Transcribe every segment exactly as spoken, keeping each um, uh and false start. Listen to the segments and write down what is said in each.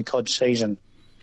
cod season.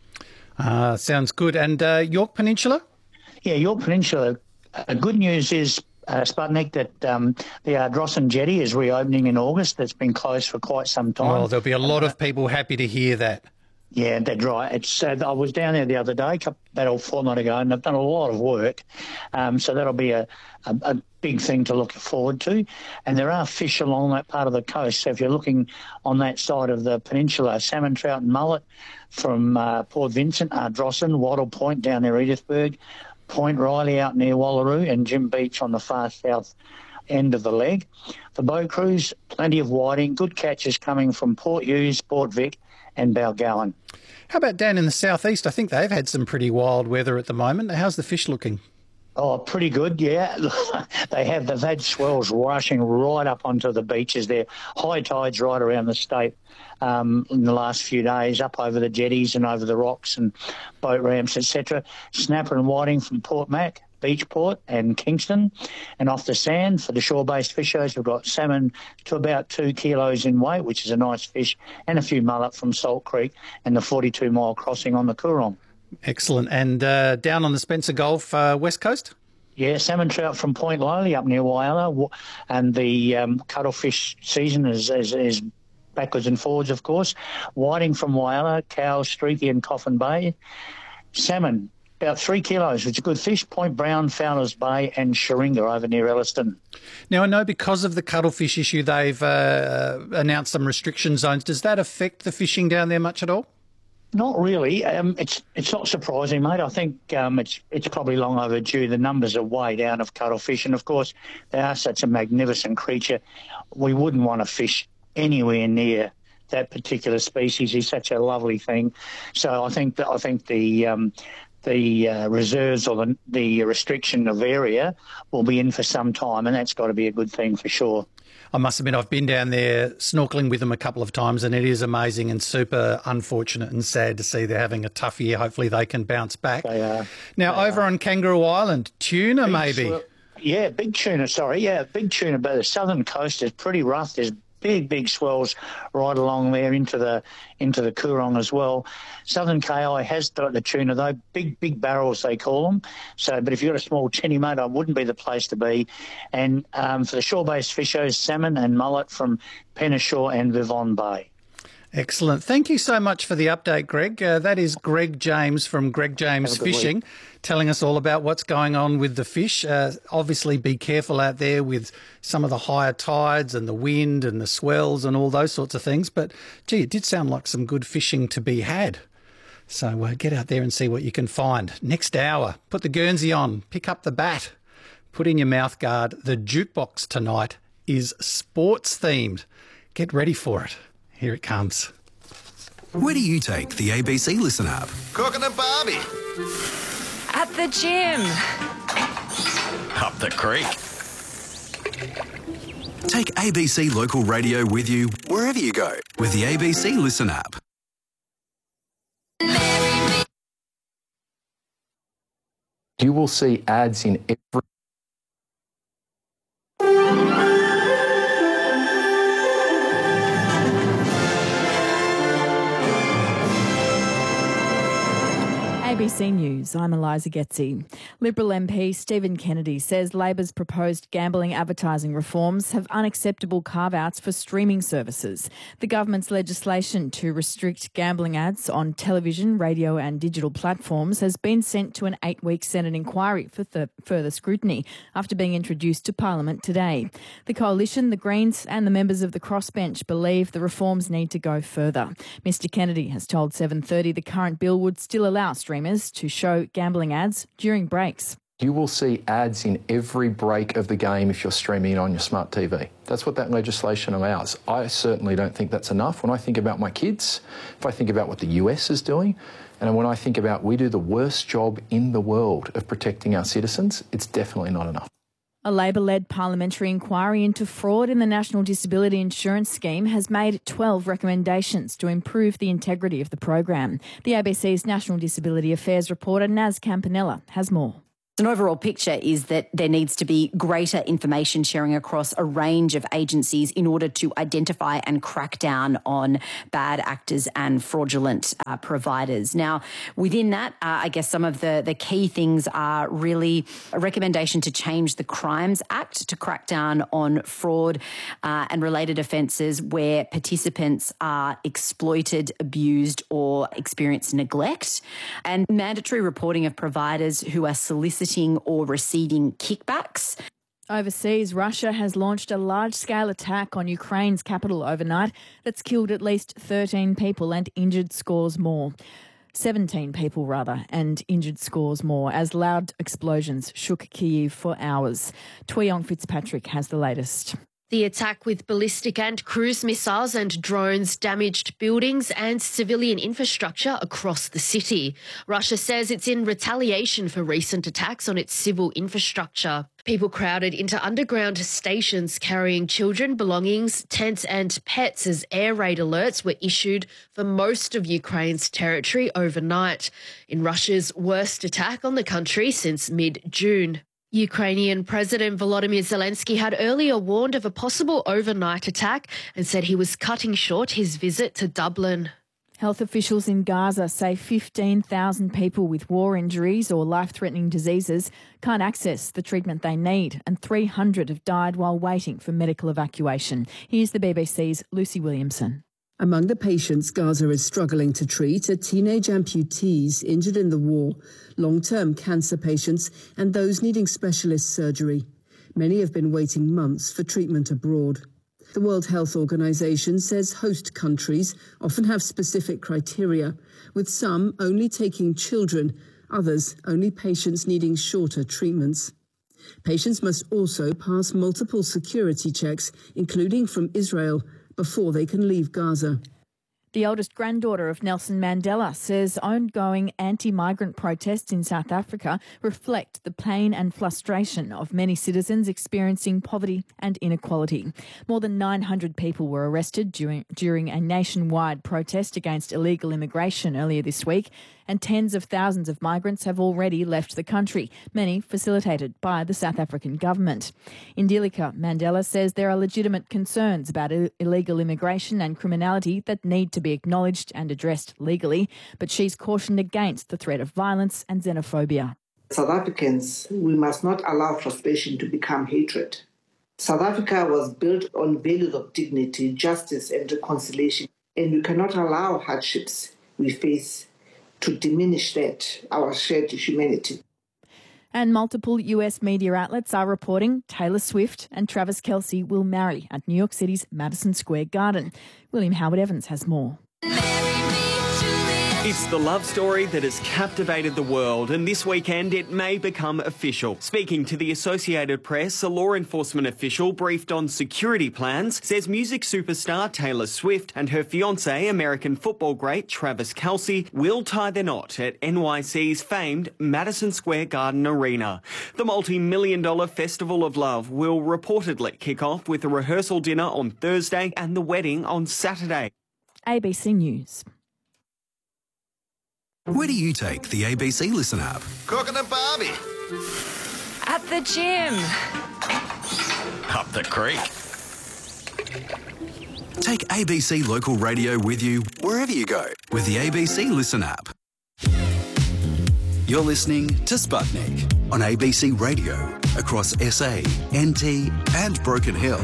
Uh, sounds good. And uh, York Peninsula? Yeah, York Peninsula. Uh, good news is, uh, Sputnik, that um, the Ardrossan Jetty is reopening in August. That's been closed for quite some time. Oh, there'll be a lot of people happy to hear that. Yeah, that's right. It's uh, I was down there the other day, about a fortnight ago, and I've done a lot of work. Um, so that'll be a, a, a big thing to look forward to. And there are fish along that part of the coast. So if you're looking on that side of the peninsula, salmon, trout and mullet from uh, Port Vincent, Ardrossan, Wattle Point down near Edithburgh, Point Riley out near Wallaroo, and Jim Beach on the far south end of the leg. For boat crews, plenty of whiting, good catches coming from Port Hughes, Port Vic and Balgowan. How about down in the southeast? I think they've had some pretty wild weather at the moment. How's the fish looking? Oh, pretty good, yeah. they have. They've had swells rushing right up onto the beaches there. High tides right around the state um, in the last few days, up over the jetties and over the rocks and boat ramps, et cetera. Snapper and whiting from Port Mac, Beachport and Kingston. And off the sand for the shore-based fishers, we've got salmon to about two kilos in weight, which is a nice fish, and a few mullet from Salt Creek and the forty-two mile crossing on the Coorong. Excellent. And uh, down on the Spencer Gulf, uh, west coast? Yeah, salmon trout from Point Lowly up near Whyalla, and the um, cuttlefish season is, is, is backwards and forwards, of course. Whiting from Whyalla, Cowes, Streaky and Coffin Bay. Salmon, about three kilos, which is a good fish. Point Brown, Fowler's Bay and Sharinga over near Elliston. Now, I know because of the cuttlefish issue, they've uh, announced some restriction zones. Does that affect the fishing down there much at all? Not really. Um, it's it's not surprising, mate. I think um, it's it's probably long overdue. The numbers are way down of cuttlefish, and of course they are such a magnificent creature. We wouldn't want to fish anywhere near that particular species. He's such a lovely thing. So I think that I think the um, the uh, reserves or the, the restriction of area will be in for some time, and that's got to be a good thing for sure. I must admit, I've been down there snorkelling with them a couple of times, and it is amazing and super unfortunate and sad to see they're having a tough year. Hopefully they can bounce back. They are. Now, they over are. on Kangaroo Island, tuna Big maybe? sw- Yeah, big tuna, sorry. Yeah, big tuna, but the southern coast is pretty rough. There's big, big swells right along there into the into the Coorong as well. Southern K I has got the tuna, though. Big, big barrels, they call them. So, but if you've got a small tinny, mate, I wouldn't be the place to be. And um, for the shore-based fishers, salmon and mullet from Penashore and Vivon Bay. Excellent. Thank you so much for the update, Greg. Uh, that is Greg James from Greg James Fishing, week. telling us all about what's going on with the fish. Uh, obviously, be careful out there with some of the higher tides and the wind and the swells and all those sorts of things. But, gee, it did sound like some good fishing to be had. So uh, get out there and see what you can find. Next hour, put the Guernsey on, pick up the bat, put in your mouth guard. The jukebox tonight is sports themed. Get ready for it. Here it comes. Where do you take the A B C Listen app? Cooking a barbie. At the gym. Up the creek. Take A B C Local Radio with you wherever you go with the A B C Listen app. You will see ads in every A B C News, I'm Eliza Getzi. Liberal M P Stephen Kennedy says Labor's proposed gambling advertising reforms have unacceptable carve-outs for streaming services. The government's legislation to restrict gambling ads on television, radio and digital platforms has been sent to an eight-week Senate inquiry for th- further scrutiny after being introduced to Parliament today. The Coalition, the Greens and the members of the crossbench believe the reforms need to go further. Mr Kennedy has told seven thirty the current bill would still allow streamers to show gambling ads during breaks. You will see ads in every break of the game if you're streaming it on your smart T V. That's what that legislation allows. I certainly don't think that's enough. When I think about my kids, if I think about what the U S is doing, and when I think about we do the worst job in the world of protecting our citizens, it's definitely not enough. A Labor-led parliamentary inquiry into fraud in the National Disability Insurance Scheme has made twelve recommendations to improve the integrity of the program. The A B C's National Disability Affairs reporter Naz Campanella has more. An overall picture is that there needs to be greater information sharing across a range of agencies in order to identify and crack down on bad actors and fraudulent uh, providers. Now, within that, uh, I guess some of the, the key things are really a recommendation to change the Crimes Act to crack down on fraud uh, and related offences where participants are exploited, abused or experience neglect, and mandatory reporting of providers who are soliciting or receiving kickbacks. Overseas, Russia has launched a large-scale attack on Ukraine's capital overnight that's killed at least thirteen people and injured scores more. seventeen people, rather, and injured scores more as loud explosions shook Kyiv for hours. Tuyong Fitzpatrick has the latest. The attack with ballistic and cruise missiles and drones damaged buildings and civilian infrastructure across the city. Russia says it's in retaliation for recent attacks on its civil infrastructure. People crowded into underground stations carrying children, belongings, tents and pets as air raid alerts were issued for most of Ukraine's territory overnight, in Russia's worst attack on the country since mid-June. Ukrainian President Volodymyr Zelensky had earlier warned of a possible overnight attack and said he was cutting short his visit to Dublin. Health officials in Gaza say fifteen thousand people with war injuries or life-threatening diseases can't access the treatment they need, and three hundred have died while waiting for medical evacuation. Here's the B B C's Lucy Williamson. Among the patients Gaza is struggling to treat are teenage amputees injured in the war, long-term cancer patients and those needing specialist surgery. Many have been waiting months for treatment abroad. The World Health Organization says host countries often have specific criteria, with some only taking children, others only patients needing shorter treatments. Patients must also pass multiple security checks, including from Israel, before they can leave Gaza. The oldest granddaughter of Nelson Mandela says ongoing anti-migrant protests in South Africa reflect the pain and frustration of many citizens experiencing poverty and inequality. More than nine hundred people were arrested during, during a nationwide protest against illegal immigration earlier this week, and tens of thousands of migrants have already left the country, many facilitated by the South African government. Indilika Mandela says there are legitimate concerns about illegal immigration and criminality that need to be acknowledged and addressed legally, but she's cautioned against the threat of violence and xenophobia. South Africans, we must not allow frustration to become hatred. South Africa was built on values of dignity, justice and reconciliation, and we cannot allow hardships we face to diminish that, our shared humanity. And multiple U S media outlets are reporting Taylor Swift and Travis Kelce will marry at New York City's Madison Square Garden. William Howard Evans has more. It's the love story that has captivated the world, and this weekend it may become official. Speaking to the Associated Press, a law enforcement official briefed on security plans says music superstar Taylor Swift and her fiancé, American football great Travis Kelce, will tie the knot at N Y C's famed Madison Square Garden Arena. The multi-million dollar Festival of Love will reportedly kick off with a rehearsal dinner on Thursday and the wedding on Saturday. A B C News. Where do you take the A B C Listen app? Cooking and Barbie. At the gym. Up the creek. Take A B C Local Radio with you wherever you go with the A B C Listen app. You're listening to Sputnik on A B C Radio across S A, N T and Broken Hill.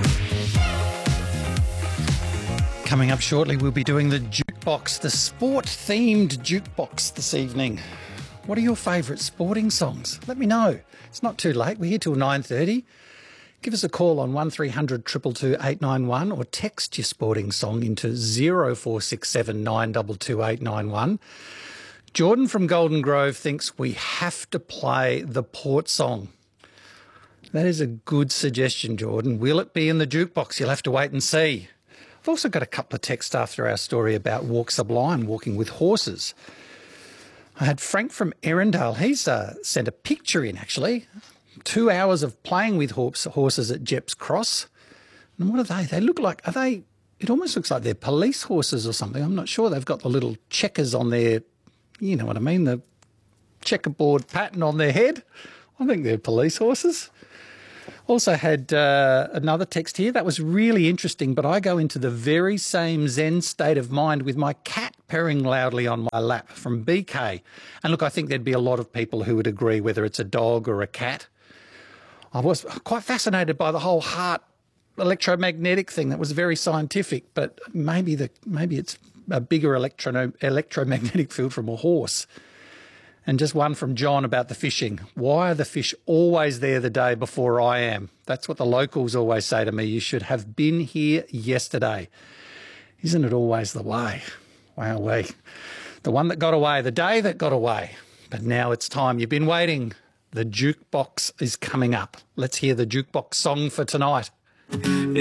Coming up shortly, we'll be doing the jukebox, the sport-themed jukebox this evening. What are your favourite sporting songs? Let me know. It's not too late. We're here till nine thirty. Give us a call on one three hundred two two two eight nine one or text your sporting song into zero four six seven nine two two eight nine one. Jordan from Golden Grove thinks we have to play the Port song. That is a good suggestion, Jordan. Will it be in the jukebox? You'll have to wait and see. I've also got a couple of texts after our story about Walk Sublime, walking with horses. I had Frank from Erindale. He's uh, sent a picture in, actually. Two hours of playing with horse, horses at Jepp's Cross. And what are they? They look like, are they, it almost looks like they're police horses or something. I'm not sure. They've got the little checkers on their, you know what I mean, the checkerboard pattern on their head. I think they're police horses. Also had uh, another text here that was really interesting, but I go into the very same zen state of mind with my cat purring loudly on my lap, from B K. And look, I think there'd be a lot of people who would agree, whether it's a dog or a cat. I was quite fascinated by the whole heart electromagnetic thing. That was very scientific, but maybe the maybe it's a bigger electro electromagnetic field from a horse. And just one from John about the fishing. Why are the fish always there the day before I am? That's what the locals always say to me. You should have been here yesterday. Isn't it always the way? Wowee. The one that got away, the day that got away. But now it's time. You've been waiting. The jukebox is coming up. Let's hear the jukebox song for tonight.